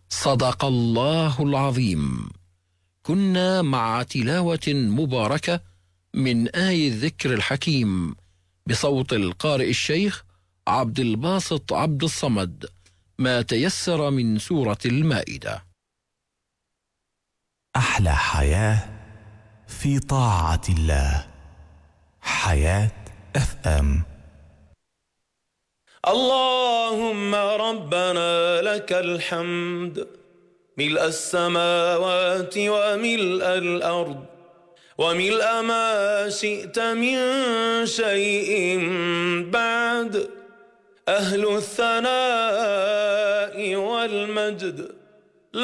صدق الله العظيم. كنا مع تلاوة مباركة من آي الذكر الحكيم بصوت القارئ الشيخ عبد الباسط عبد الصمد، ما تيسر من سورة المائدة. أحلى حياة في طاعة الله. حياة FM. اللهم ربنا لك الحمد ملء السماوات وملء الأرض وملء ما شئت من شيء بعد، أهل الثناء والمجد